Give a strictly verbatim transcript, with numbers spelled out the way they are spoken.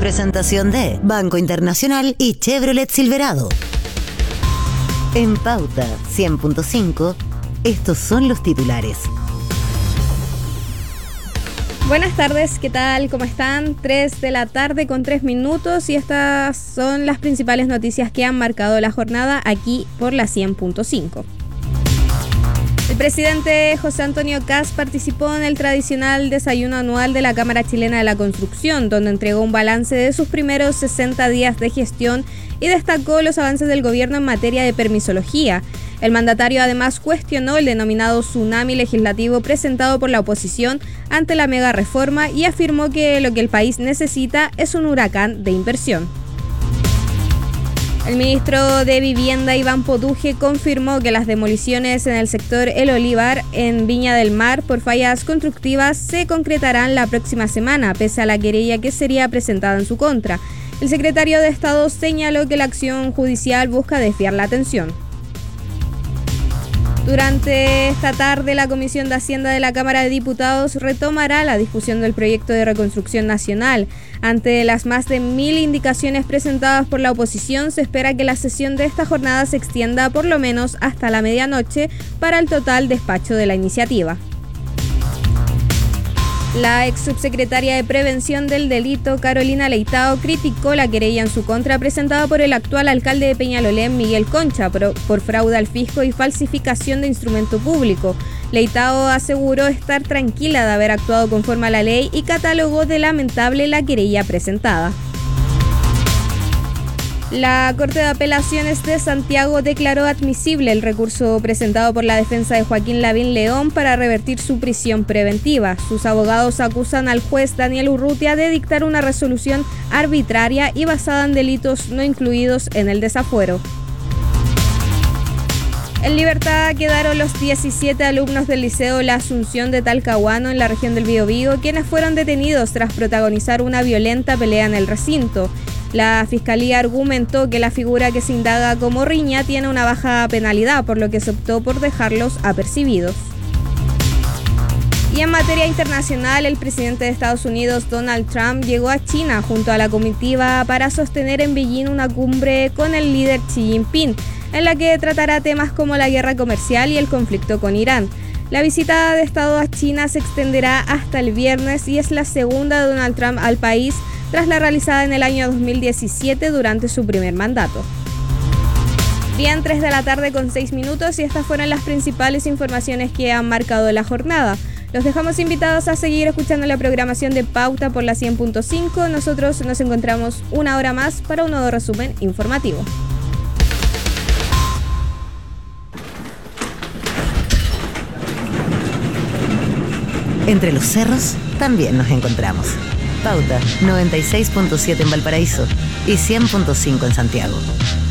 presentación de Banco Internacional y Chevrolet Silverado. En Pauta cien punto cinco, estos son los titulares. Buenas tardes, ¿qué tal? ¿Cómo están? tres de la tarde con tres minutos y estas son las principales noticias que han marcado la jornada aquí por la cien punto cinco. El presidente José Antonio Kast participó en el tradicional desayuno anual de la Cámara Chilena de la Construcción, donde entregó un balance de sus primeros sesenta días de gestión y destacó los avances del gobierno en materia de permisología. El mandatario además cuestionó el denominado tsunami legislativo presentado por la oposición ante la mega reforma y afirmó que lo que el país necesita es un huracán de inversión. El ministro de Vivienda, Iván Potuje, confirmó que las demoliciones en el sector El Olivar, en Viña del Mar, por fallas constructivas, se concretarán la próxima semana, pese a la querella que sería presentada en su contra. El secretario de Estado señaló que la acción judicial busca desviar la atención. Durante esta tarde, la Comisión de Hacienda de la Cámara de Diputados retomará la discusión del proyecto de reconstrucción nacional. Ante las más de mil indicaciones presentadas por la oposición, se espera que la sesión de esta jornada se extienda por lo menos hasta la medianoche para el total despacho de la iniciativa. La ex subsecretaria de Prevención del Delito, Carolina Leitao, criticó la querella en su contra presentada por el actual alcalde de Peñalolén, Miguel Concha, por, por fraude al fisco y falsificación de instrumento público. Leitao aseguró estar tranquila de haber actuado conforme a la ley y catalogó de lamentable la querella presentada. La Corte de Apelaciones de Santiago declaró admisible el recurso presentado por la defensa de Joaquín Lavín León para revertir su prisión preventiva. Sus abogados acusan al juez Daniel Urrutia de dictar una resolución arbitraria y basada en delitos no incluidos en el desafuero. En libertad quedaron los diecisiete alumnos del Liceo La Asunción de Talcahuano en la región del Biobío, quienes fueron detenidos tras protagonizar una violenta pelea en el recinto. La Fiscalía argumentó que la figura que se indaga como riña tiene una baja penalidad, por lo que se optó por dejarlos apercibidos. Y en materia internacional, el presidente de Estados Unidos, Donald Trump, llegó a China junto a la comitiva para sostener en Beijing una cumbre con el líder Xi Jinping, en la que tratará temas como la guerra comercial y el conflicto con Irán. La visita de Estado a China se extenderá hasta el viernes y es la segunda de Donald Trump al país tras la realizada en el año dos mil diecisiete durante su primer mandato. Bien, tres de la tarde con seis minutos y estas fueron las principales informaciones que han marcado la jornada. Los dejamos invitados a seguir escuchando la programación de Pauta por la cien punto cinco. Nosotros nos encontramos una hora más para un nuevo resumen informativo. Entre los cerros también nos encontramos. Pauta noventa y seis punto siete en Valparaíso y cien punto cinco en Santiago.